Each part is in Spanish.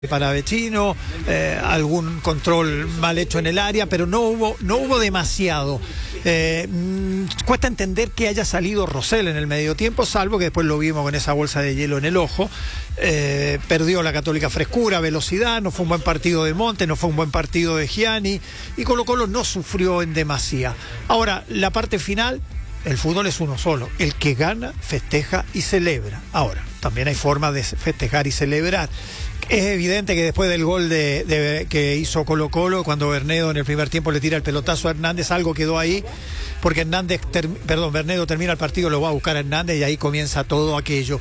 para Vecino, algún control mal hecho en el área, pero no hubo demasiado. Cuesta entender que haya salido Rosell en el medio tiempo, salvo que después lo vimos con esa bolsa de hielo en el ojo. Perdió la Católica frescura, velocidad, no fue un buen partido de Montes, no fue un buen partido de Gianni, y Colo-Colo no sufrió en demasía. Ahora, la parte final, el fútbol es uno solo, el que gana, festeja y celebra. Ahora, también hay formas de festejar y celebrar. Es evidente que después del gol que hizo Colo-Colo, cuando Bernedo en el primer tiempo le tira el pelotazo a Hernández, algo quedó ahí, porque Bernedo termina el partido, lo va a buscar a Hernández y ahí comienza todo aquello.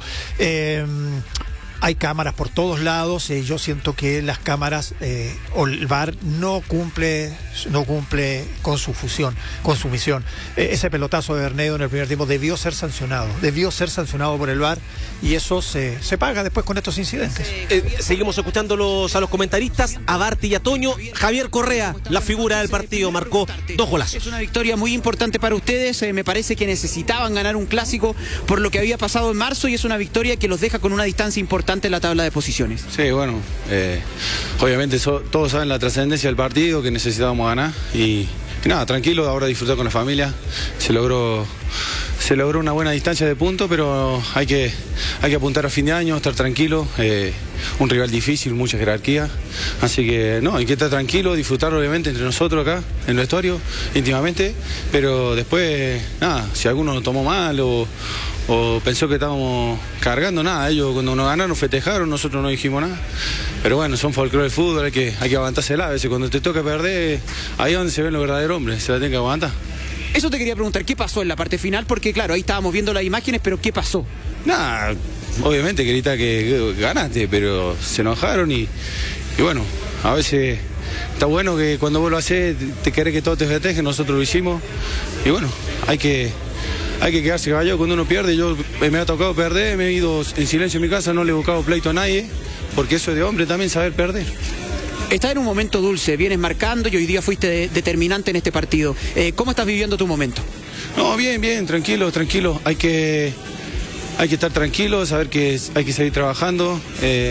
Hay cámaras por todos lados, yo siento que las cámaras o el VAR no cumple con su misión. Ese pelotazo de Bernedo en el primer tiempo debió ser sancionado por el VAR, y eso se paga después con estos incidentes. Seguimos escuchando a los comentaristas, a Barty y a Toño. Javier Correa, la figura del partido, marcó 2 golazos. Es una victoria muy importante para ustedes, me parece que necesitaban ganar un clásico por lo que había pasado en marzo, y es una victoria que los deja con una distancia importante en la tabla de posiciones. Sí, bueno, obviamente todos saben la trascendencia del partido, que necesitábamos ganar, y nada, tranquilo, ahora disfrutar con la familia. Se logró una buena distancia de puntos, pero hay que apuntar a fin de año, estar tranquilo. Un rival difícil, mucha jerarquía, así que no, hay que estar tranquilo, disfrutar obviamente entre nosotros acá en el vestuario íntimamente, pero después nada, si alguno lo tomó mal o pensó que estábamos cargando, nada, ellos cuando nos ganaron festejaron, nosotros no dijimos nada, pero bueno, son folclore del fútbol, hay que aguantársela. A veces cuando te toca perder, ahí es donde se ven los verdaderos hombres, se la tienen que aguantar. Eso te quería preguntar, ¿qué pasó en la parte final? Porque claro, ahí estábamos viendo las imágenes, pero ¿qué pasó? Nada, obviamente grita que ganaste, pero se enojaron y bueno, a veces está bueno que cuando vos lo haces, te querés que todos te festejen, nosotros lo hicimos, y bueno, hay que quedarse callado cuando uno pierde. Yo me ha tocado perder, me he ido en silencio en mi casa, no le he buscado pleito a nadie, porque eso es de hombre también, saber perder. Estás en un momento dulce, vienes marcando y hoy día fuiste determinante en este partido. ¿Cómo estás viviendo tu momento? No, bien, tranquilo. Hay que estar tranquilo, saber que hay que seguir trabajando.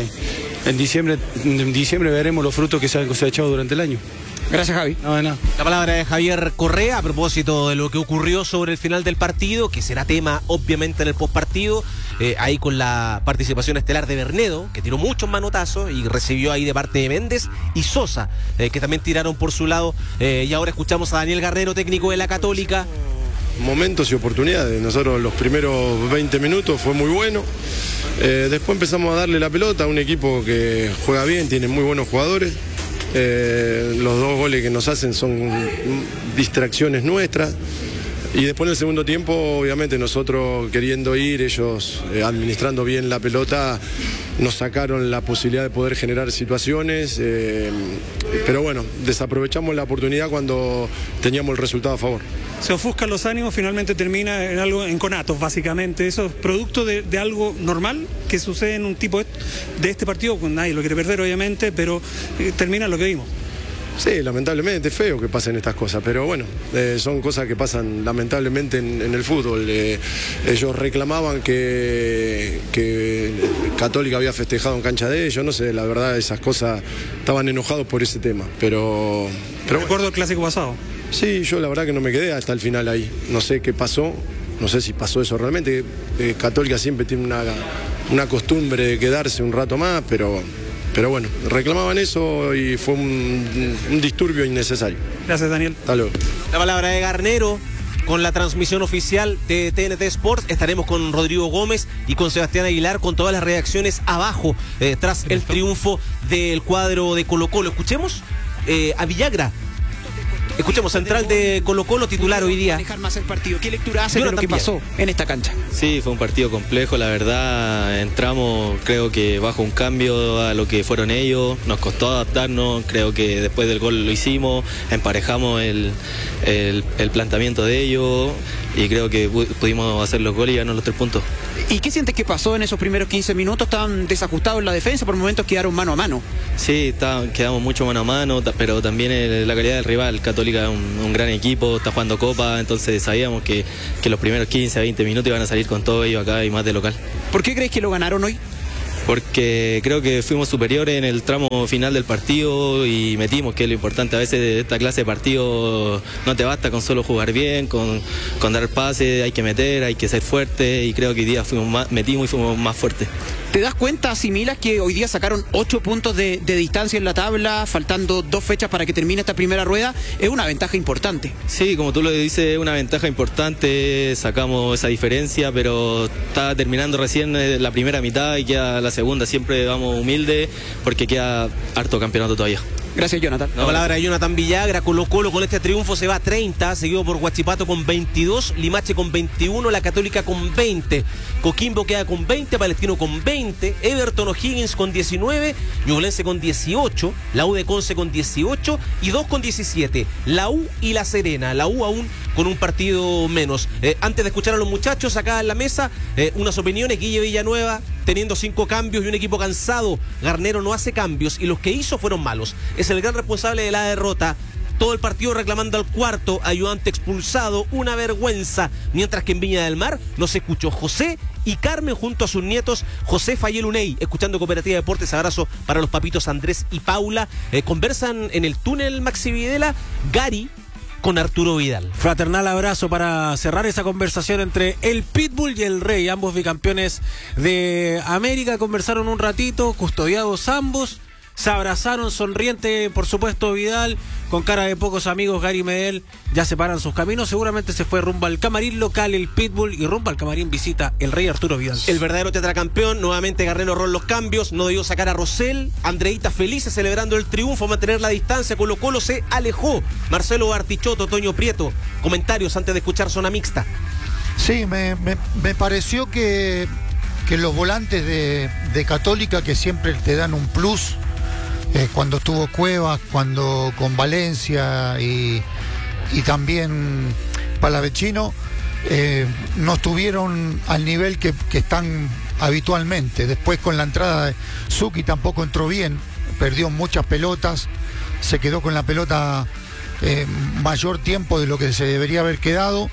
En diciembre veremos los frutos que se han cosechado durante el año. Gracias, Javi. No, de nada. La palabra de Javier Correa a propósito de lo que ocurrió sobre el final del partido, que será tema obviamente en el postpartido, ahí con la participación estelar de Bernedo, que tiró muchos manotazos y recibió ahí de parte de Méndez y Sosa, que también tiraron por su lado, y ahora escuchamos a Daniel Garrero, técnico de la Católica. Momentos y oportunidades. Nosotros los primeros 20 minutos fue muy bueno. Después empezamos a darle la pelota a un equipo que juega bien, tiene muy buenos jugadores. Los 2 goles que nos hacen son distracciones nuestras. Y después en el segundo tiempo, obviamente nosotros queriendo ir, ellos administrando bien la pelota, nos sacaron la posibilidad de poder generar situaciones, pero bueno, desaprovechamos la oportunidad cuando teníamos el resultado a favor. Se ofuscan los ánimos, finalmente termina en conatos, básicamente. Eso es producto de algo normal que sucede en un tipo de este partido, nadie lo quiere perder obviamente, pero termina lo que vimos. Sí, lamentablemente es feo que pasen estas cosas, pero bueno, son cosas que pasan lamentablemente en el fútbol. Ellos reclamaban que Católica había festejado en cancha de ellos, no sé, la verdad esas cosas, estaban enojados por ese tema, pero recuerdo el clásico pasado. Sí, yo la verdad que no me quedé hasta el final ahí, no sé qué pasó, no sé si pasó eso realmente. Católica siempre tiene una costumbre de quedarse un rato más, pero bueno, reclamaban eso y fue un disturbio innecesario. Gracias, Daniel. Hasta luego. La palabra de Garnero con la transmisión oficial de TNT Sports. Estaremos con Rodrigo Gómez y con Sebastián Aguilar con todas las reacciones abajo tras el triunfo del cuadro de Colo-Colo. Escuchemos a Villagra. Escuchemos, central de Colo-Colo, titular hoy día. Manejar más el partido. ¿Qué lectura hace de lo que pasó en esta cancha? Sí, fue un partido complejo, la verdad. Entramos, creo que bajo un cambio a lo que fueron ellos. Nos costó adaptarnos. Creo que después del gol lo hicimos. Emparejamos el planteamiento de ellos. Y creo que pudimos hacer los goles y ganar los 3 puntos. ¿Y qué sientes que pasó en esos primeros 15 minutos? Estaban desajustados en la defensa, por momentos quedaron mano a mano. Sí, quedamos mucho mano a mano, pero también la calidad del rival. Católica es un gran equipo, está jugando Copa, entonces sabíamos que los primeros 15 a 20 minutos iban a salir con todo ello acá y más de local. ¿Por qué crees que lo ganaron hoy? porque creo que fuimos superiores en el tramo final del partido y metimos, que es lo importante. A veces de esta clase de partido no te basta con solo jugar bien, con dar pase, hay que meter, hay que ser fuerte, y creo que hoy día metimos y fuimos más fuertes. ¿Te das cuenta, asimilas que hoy día sacaron 8 puntos de distancia en la tabla, faltando 2 fechas para que termine esta primera rueda? Es una ventaja importante. Sí, como tú lo dices, es una ventaja importante, sacamos esa diferencia, pero está terminando recién la primera mitad y queda la segunda. Siempre vamos humildes porque queda harto campeonato todavía. Gracias, Jonathan. La palabra de Jonathan Villagra. Colo-Colo con este triunfo se va a 30, seguido por Huachipato con 22, Limache con 21, La Católica con 20, Coquimbo queda con 20, Palestino con 20, Everton O'Higgins con 19, Ñublense con 18, la U de Conce con 18 y 2 con 17, la U y La Serena. La U aún con un partido menos. Antes de escuchar a los muchachos acá en la mesa, unas opiniones. Guille Villanueva teniendo 5 cambios y un equipo cansado. Garnero no hace cambios y los que hizo fueron malos. Es el gran responsable de la derrota. Todo el partido reclamando al cuarto ayudante expulsado, una vergüenza. Mientras que en Viña del Mar nos escuchó José y Carmen junto a sus nietos José Fayeluney, escuchando Cooperativa de Deportes. Abrazo para los papitos Andrés y Paula. Conversan en el túnel Maxi Videla, Gary con Arturo Vidal. Fraternal abrazo para cerrar esa conversación entre el Pitbull y el Rey, ambos bicampeones de América. Conversaron un ratito, custodiados ambos, se abrazaron, sonriente por supuesto Vidal, con cara de pocos amigos. Gary Medel ya separan sus caminos, seguramente se fue rumbo al camarín local el Pitbull, y rumbo al camarín visita el Rey Arturo Vidal. El verdadero tetracampeón. Nuevamente Garnero erró en los cambios, no debió sacar a Rosell. Andreita felices celebrando el triunfo, mantener la distancia. Colo-Colo se alejó. Marcelo Bartichotto, Toño Prieto, comentarios antes de escuchar Zona Mixta. Sí, me pareció que los volantes de Católica, que siempre te dan un plus, cuando estuvo Cuevas, cuando con Valencia y también Palavecino, no estuvieron al nivel que están habitualmente. Después con la entrada de Zucchi tampoco entró bien, perdió muchas pelotas, se quedó con la pelota mayor tiempo de lo que se debería haber quedado,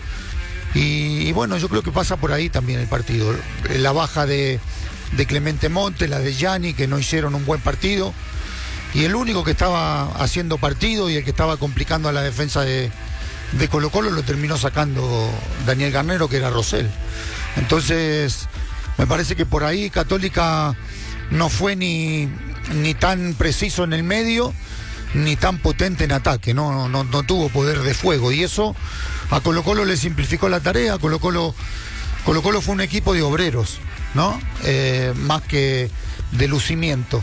y bueno, yo creo que pasa por ahí también el partido. La baja de Clemente Montes, la de Gianni, que no hicieron un buen partido, y el único que estaba haciendo partido y el que estaba complicando a la defensa de Colo-Colo lo terminó sacando Daniel Garnero, que era Rosell. Entonces me parece que por ahí Católica no fue ni tan preciso en el medio ni tan potente en ataque, no tuvo poder de fuego, y eso a Colo-Colo le simplificó la tarea. Colo-Colo fue un equipo de obreros, ¿no? Más que de lucimiento,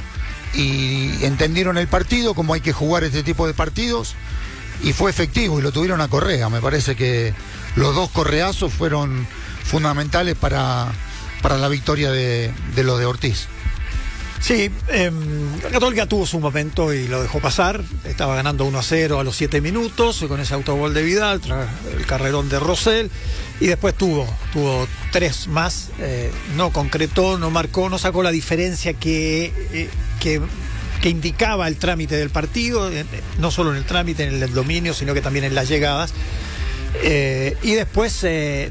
y entendieron el partido, cómo hay que jugar este tipo de partidos, y fue efectivo, y lo tuvieron a Correa. Me parece que los 2 correazos fueron fundamentales para la victoria de los de Ortiz. Sí, la Católica tuvo su momento y lo dejó pasar. Estaba ganando 1-0 a los 7 minutos con ese autogol de Vidal, tras el carrerón de Rosell, y después tuvo 3 más. No concretó, no marcó, no sacó la diferencia que indicaba el trámite del partido, no solo en el trámite, en el dominio, sino que también en las llegadas. Y después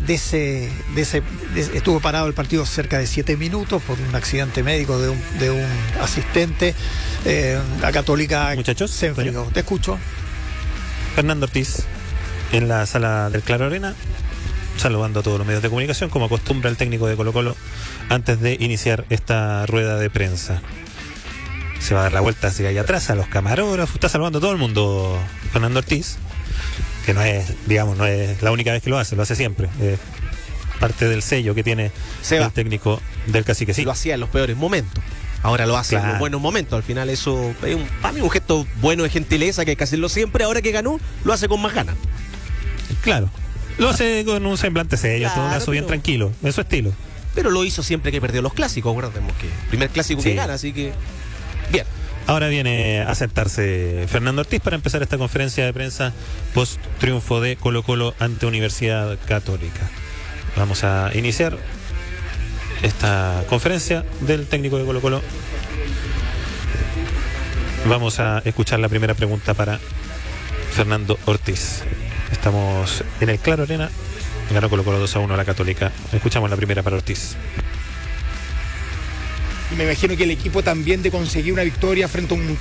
estuvo parado el partido cerca de 7 minutos por un accidente médico de un asistente. La Católica, muchachos, se enfrió. Te escucho. Fernando Ortiz en la sala del Claro Arena, saludando a todos los medios de comunicación, como acostumbra el técnico de Colo-Colo antes de iniciar esta rueda de prensa. Se va a dar la vuelta hacia allá atrás a los camarógrafos, está saludando a todo el mundo Fernando Ortiz, que no es la única vez que lo hace siempre. Parte del sello que tiene el técnico del Cacique. Sí. Lo hacía en los peores momentos, ahora lo hace en los buenos momentos. Al final eso es para mí un gesto bueno de gentileza, que hay que hacerlo siempre. Ahora que ganó, lo hace con más ganas. Claro, lo hace con un semblante serio, en todo caso bien tranquilo, en su estilo. Pero lo hizo siempre que perdió los clásicos. Recordemos que primer clásico que gana, así que bien. Ahora viene a sentarse Fernando Ortiz para empezar esta conferencia de prensa post triunfo de Colo-Colo ante Universidad Católica. Vamos a iniciar esta conferencia del técnico de Colo-Colo. Vamos a escuchar la primera pregunta para Fernando Ortiz. Estamos en el Claro Arena, ganó Colo-Colo 2-1 a la Católica. Escuchamos la primera para Ortiz. y me imagino que el equipo también de conseguir una victoria frente a un